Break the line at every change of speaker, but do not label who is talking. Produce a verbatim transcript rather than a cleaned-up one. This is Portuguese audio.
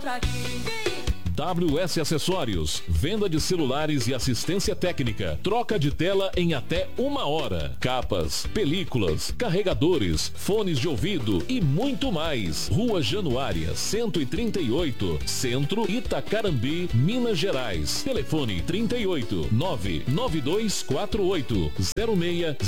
W S Acessórios, venda de celulares e assistência técnica, troca de tela em até uma hora, capas, películas, carregadores, fones de ouvido e muito mais. Rua Januária, cento e trinta e oito, Centro, Itacarambi, Minas Gerais. Telefone trinta e oito, nove nove dois quatro oito, zero seis